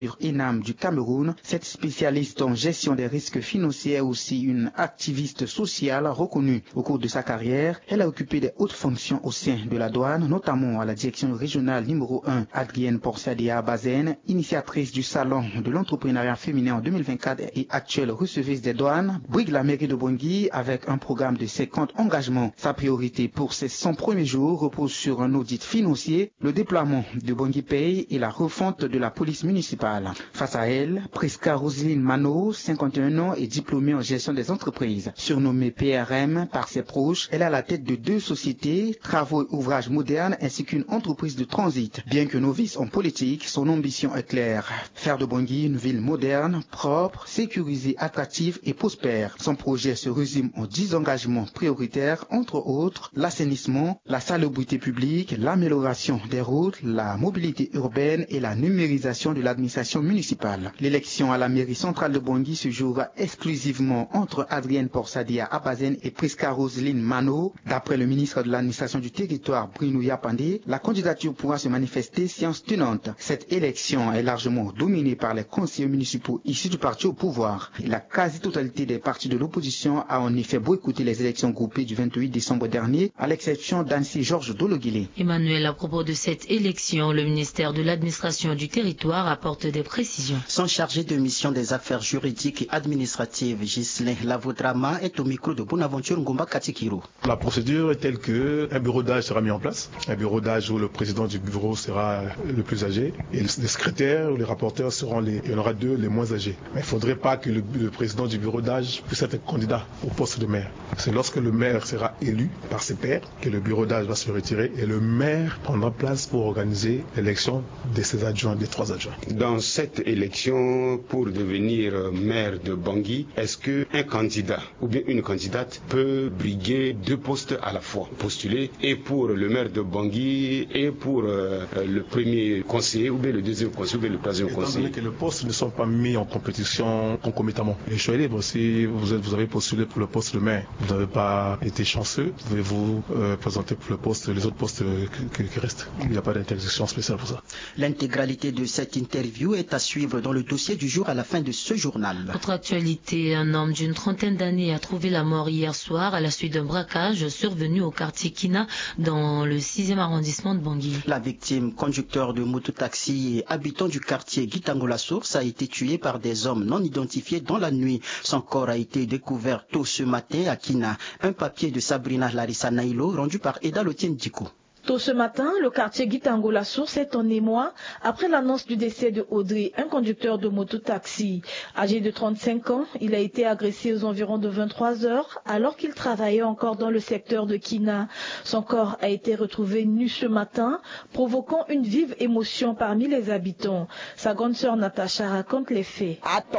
ENAM du Cameroun. Cette spécialiste en gestion des risques financiers est aussi une activiste sociale reconnue. Au cours de sa carrière, elle a occupé des hautes fonctions au sein de la douane, notamment à la direction régionale numéro 1. Adrienne Porsadia Bazen, initiatrice du salon de l'entrepreneuriat féminin en 2024 et actuelle receveuse des douanes, brigue la mairie de Bangui avec un programme de 50 engagements. Sa priorité pour ces 100 premiers jours repose sur un audit financier, le déploiement de Bangui Pay et la refonte de la police municipale. Face à elle, Prisca Roselyne Mano, 51 ans, est diplômée en gestion des entreprises. Surnommée PRM par ses proches, elle est à la tête de 2 sociétés, travaux et ouvrages modernes ainsi qu'une entreprise de transit. Bien que novice en politique, son ambition est claire. Faire de Bangui une ville moderne, propre, sécurisée, attractive et prospère. Son projet se résume en 10 engagements prioritaires, entre autres l'assainissement, la salubrité publique, l'amélioration des routes, la mobilité urbaine et la numérisation de l'administration municipale. L'élection à la mairie centrale de Bangui se jouera exclusivement entre Adrienne Porsadia Abazen et Prisca Roselyne Mano. D'après le ministre de l'administration du territoire Bruno Yapandé, la candidature pourra se manifester séance tenante. Cette élection est largement dominée par les conseillers municipaux issus du parti au pouvoir. La quasi-totalité des partis de l'opposition a en effet boycotté les élections groupées du 28 décembre dernier, à l'exception d'Annecy Georges Dologuilé. Emmanuel, à propos de cette élection, le ministère de l'administration du territoire apporte des précisions. Son chargé de mission des affaires juridiques et administratives, Ghislain Lavaudrama, est au micro de Bonaventure Ngomba Katikiro. La procédure est telle qu'un bureau d'âge sera mis en place. Un bureau d'âge où le président du bureau sera le plus âgé et les secrétaires ou les rapporteurs seront il y en aura 2 les moins âgés. Mais il ne faudrait pas que le président du bureau d'âge puisse être candidat au poste de maire. C'est lorsque le maire sera élu par ses pairs que le bureau d'âge va se retirer et le maire prendra place pour organiser l'élection de ses adjoints, des 3 adjoints. Dans cette élection, pour devenir maire de Bangui, est-ce qu'un candidat ou bien une candidate peut briguer 2 postes à la fois, postuler et pour le maire de Bangui et pour le premier conseiller ou bien le deuxième conseiller ou bien le troisième conseiller? Étant donné que les postes ne sont pas mis en compétition concomitamment. Les choix est libre. Si vous avez postulé pour le poste de maire, vous n'avez pas été chanceux, vous pouvez vous présenter pour les autres postes qui restent. Il n'y a pas d'interdiction spéciale pour ça. L'intégralité de cette interview est à suivre dans le dossier du jour à la fin de ce journal. Autre actualité, un homme d'une trentaine d'années a trouvé la mort hier soir à la suite d'un braquage survenu au quartier Kina dans le 6e arrondissement de Bangui. La victime, conducteur de mototaxi et habitant du quartier Gitango-la-Source, a été tué par des hommes non identifiés dans la nuit. Son corps a été découvert tôt ce matin à Kina. Un papier de Sabrina Larissa Nailo rendu par Eda Lotien Diko. Tôt ce matin, le quartier Gitango-la-Source est en émoi après l'annonce du décès de Audrey, un conducteur de moto-taxi. Âgé de 35 ans, il a été agressé aux environs de 23 heures alors qu'il travaillait encore dans le secteur de Kina. Son corps a été retrouvé nu ce matin, provoquant une vive émotion parmi les habitants. Sa grande sœur Natacha raconte les faits.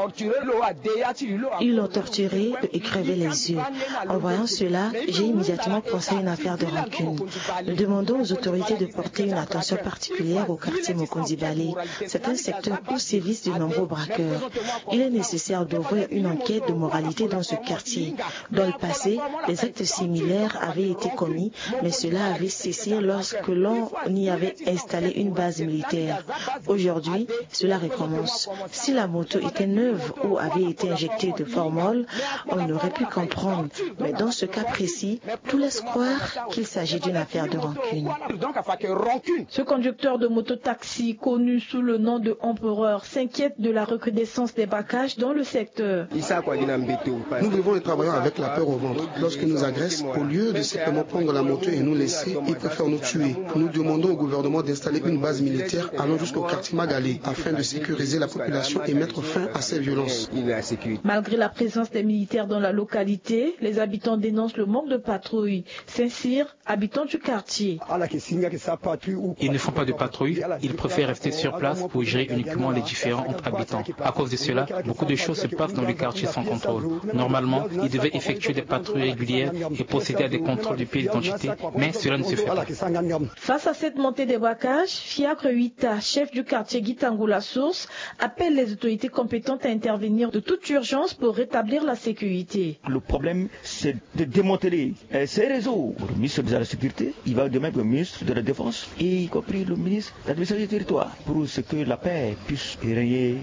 Ils l'ont torturé et crevé les yeux. En voyant cela, j'ai immédiatement pensé à une affaire de rancune. Nous demandons aux autorités de porter une attention particulière au quartier Mokondibale. C'est un secteur où sévissent de nombreux braqueurs. Il est nécessaire d'ouvrir une enquête de moralité dans ce quartier. Dans le passé, des actes similaires avaient été commis, mais cela avait cessé lorsque l'on y avait installé une base militaire. Aujourd'hui, cela recommence. Si la moto était neuve ou avait été injectée de formol, on aurait pu comprendre. Mais dans ce cas précis, tout laisse croire qu'il s'agit d'une affaire de rancune. Ce conducteur de moto-taxi, connu sous le nom de Empereur, s'inquiète de la recrudescence des braquages dans le secteur. Nous vivons et travaillons avec la peur au ventre. Lorsqu'ils nous agressent, au lieu de simplement prendre la moto et nous laisser, ils préfèrent nous tuer. Nous demandons au gouvernement d'installer une base militaire allant jusqu'au quartier Magalé afin de sécuriser la population et mettre fin à ces violences. Malgré la présence des militaires dans la localité, les habitants dénoncent le manque de patrouilles. Saint-Cyr, habitant du quartier. Ils ne font pas de patrouille, ils préfèrent rester sur place pour gérer uniquement les différends entre habitants. À cause de cela, beaucoup de choses se passent dans le quartier sans contrôle. Normalement, ils devaient effectuer des patrouilles régulières et procéder à des contrôles de pièces d'identité, mais cela ne se fait pas. Face à cette montée des braquages, Fiacre Huita, chef du quartier Gitango-la-Source, appelle les autorités compétentes à intervenir de toute urgence pour rétablir la sécurité. Le problème, c'est de démanteler ces réseaux. Le ministre de la Sécurité, il va demain le ministre de la Défense, y compris le ministre de l'administration du territoire, pour ce que la paix puisse régner